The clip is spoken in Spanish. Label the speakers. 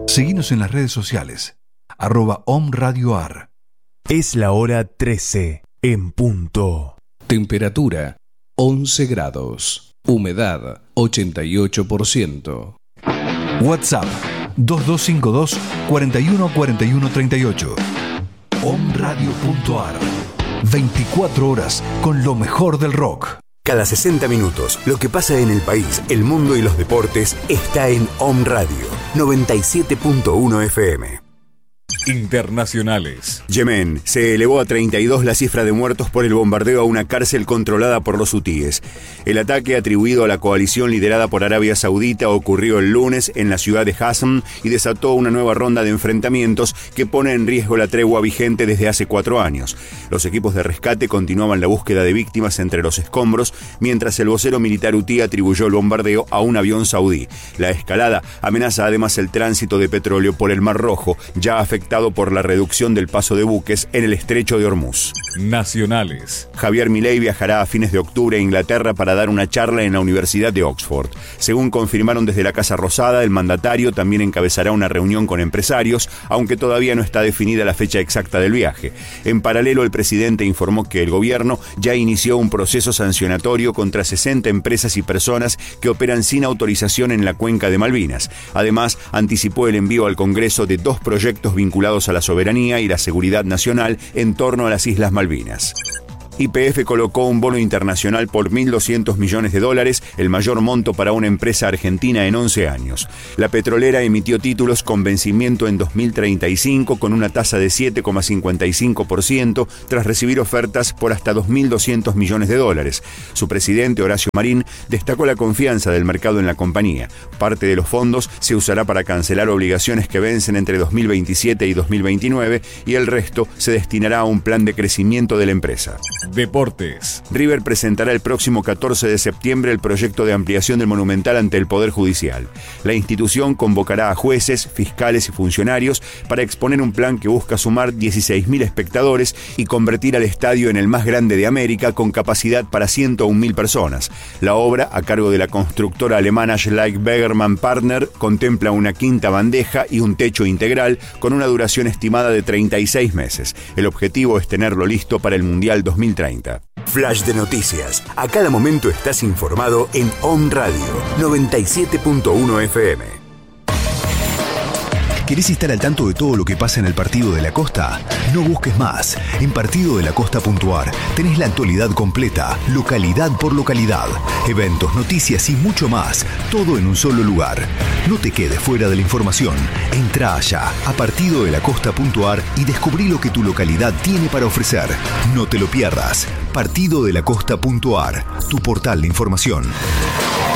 Speaker 1: Seguinos en las redes sociales, @omradioar.
Speaker 2: Es la hora 13 en punto.
Speaker 3: Temperatura 11 grados. Humedad 88%.
Speaker 1: WhatsApp 2252 41 41 38. omradio.ar. 24 horas con lo mejor del rock.
Speaker 4: Cada 60 minutos, lo que pasa en el país, el mundo y los deportes está en Om Radio 97.1 FM.
Speaker 2: Internacionales.
Speaker 4: Yemen. Se elevó a 32 la cifra de muertos por el bombardeo a una cárcel controlada por los hutíes. El ataque atribuido a la coalición liderada por Arabia Saudita ocurrió el lunes en la ciudad de Hasm y desató una nueva ronda de enfrentamientos que pone en riesgo la tregua vigente desde hace 4 años. Los equipos de rescate continuaban la búsqueda de víctimas entre los escombros, mientras el vocero militar hutí atribuyó el bombardeo a un avión saudí. La escalada amenaza además el tránsito de petróleo por el Mar Rojo, ya afectado por la reducción del paso de buques en el estrecho de Hormuz.
Speaker 2: Nacionales.
Speaker 4: Javier Milei viajará a fines de octubre a Inglaterra para dar una charla en la Universidad de Oxford. Según confirmaron desde la Casa Rosada, el mandatario también encabezará una reunión con empresarios, aunque todavía no está definida la fecha exacta del viaje. En paralelo, el presidente informó que el gobierno ya inició un proceso sancionatorio contra 60 empresas y personas que operan sin autorización en la cuenca de Malvinas. Además, anticipó el envío al Congreso de 2 proyectos vinculados a la soberanía y la seguridad nacional en torno a las Islas Malvinas. YPF colocó un bono internacional por $1.200 millones, el mayor monto para una empresa argentina en 11 años. La petrolera emitió títulos con vencimiento en 2035 con una tasa de 7,55% tras recibir ofertas por hasta $2.200 millones. Su presidente, Horacio Marín, destacó la confianza del mercado en la compañía. Parte de los fondos se usará para cancelar obligaciones que vencen entre 2027 y 2029 y el resto se destinará a un plan de crecimiento de la empresa.
Speaker 2: Deportes.
Speaker 4: River presentará el próximo 14 de septiembre el proyecto de ampliación del Monumental ante el Poder Judicial. La institución convocará a jueces, fiscales y funcionarios para exponer un plan que busca sumar 16.000 espectadores y convertir al estadio en el más grande de América con capacidad para 101.000 personas. La obra, a cargo de la constructora alemana Schleich Begermann Partner, contempla una quinta bandeja y un techo integral con una duración estimada de 36 meses. El objetivo es tenerlo listo para el Mundial 2030. Flash de noticias. A cada momento estás informado en Om Radio 97.1 FM.
Speaker 5: ¿Querés estar al tanto de todo lo que pasa en el Partido de la Costa? No busques más. En partidodelacosta.ar tenés la actualidad completa, localidad por localidad, eventos, noticias y mucho más, todo en un solo lugar. No te quedes fuera de la información. Entrá allá a partidodelacosta.ar y descubrí lo que tu localidad tiene para ofrecer. No te lo pierdas. partidodelacosta.ar, tu portal de información.